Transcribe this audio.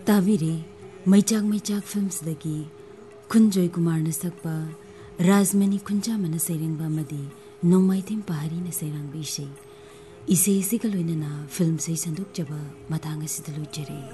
ताबीरे मैचाक मैचाक फिल्म्सदगी खुंजोय कुमारना सकपा राजमणि खुंजामना सैरेंबा मदी नोंमाइथिम पहारीना सैरांबा इसे इसे इसे लोइनना फिल्म से संदुक जबा मतांग असिदा लोइजरे।